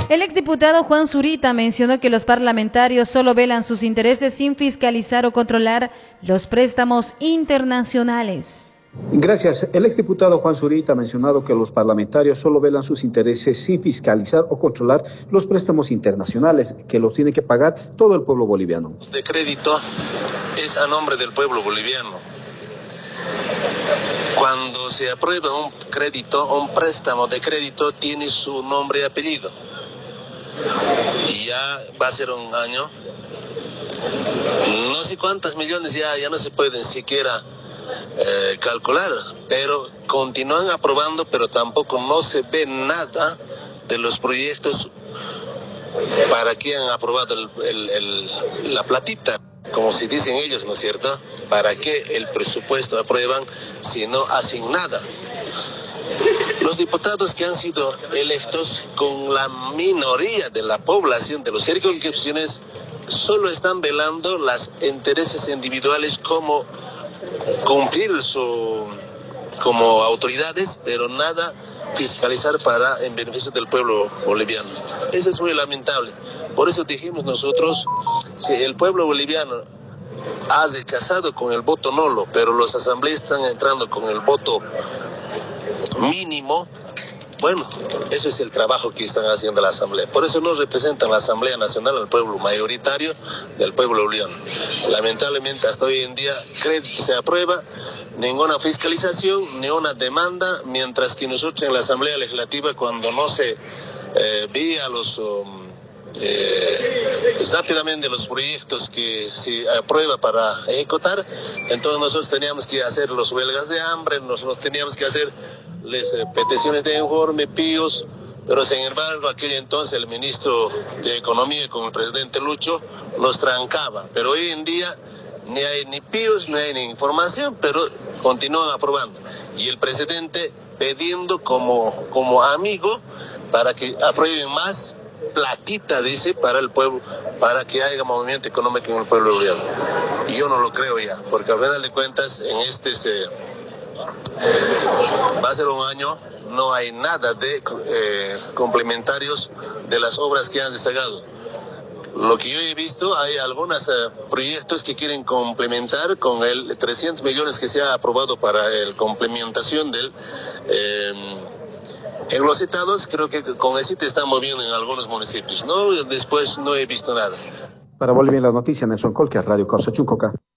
El exdiputado Juan Zurita mencionó que los parlamentarios solo velan sus intereses sin fiscalizar o controlar los préstamos internacionales. Gracias. El exdiputado Juan Zurita ha mencionado que los parlamentarios solo velan sus intereses sin fiscalizar o controlar los préstamos internacionales, que los tiene que pagar todo el pueblo boliviano. De crédito es a nombre del pueblo boliviano. Cuando se aprueba un crédito, un préstamo de crédito tiene su nombre y apellido. Y ya va a ser un año. No sé cuántos millones ya no se pueden siquiera calcular, pero continúan aprobando, pero tampoco no se ve nada de los proyectos para que han aprobado la platita, como se dicen ellos, ¿no es cierto? ¿Para qué el presupuesto aprueban si no hacen nada? Los diputados que han sido electos con la minoría de la población de los circunscripciones solo están velando los intereses individuales como cumplir como autoridades, pero nada fiscalizar en beneficio del pueblo boliviano. Eso es muy lamentable. Por eso dijimos nosotros, si el pueblo boliviano ha rechazado con el voto nulo, pero los asambleístas están entrando con el voto mínimo, bueno, eso es el trabajo que están haciendo la Asamblea. Por eso no representan la Asamblea Nacional al pueblo mayoritario del pueblo boliviano. Lamentablemente hasta hoy en día se aprueba ninguna fiscalización, ni una demanda, mientras que nosotros en la Asamblea Legislativa, cuando no se veía rápidamente los proyectos que se aprueba para ejecutar, entonces nosotros teníamos que hacer los huelgas de hambre, nosotros teníamos que hacer las peticiones de informe, píos, pero sin embargo aquel entonces el ministro de Economía con el presidente Lucho los trancaba, pero hoy en día ni hay ni píos, ni hay ni información, pero continúan aprobando. Y el presidente pidiendo como amigo para que aprueben más platita, dice, para el pueblo, para que haya movimiento económico en el pueblo boliviano. Y yo no lo creo ya, porque al final de cuentas en va a ser un año, no hay nada de complementarios de las obras que han destacado. Lo que yo he visto, hay algunos proyectos que quieren complementar con el 300 millones que se ha aprobado para la complementación del en los estados. Creo que con eso te están moviendo en algunos municipios. No, después no he visto nada. Para Bolivia la noticia, Nelson Colque, Radio Causa Chuncoca.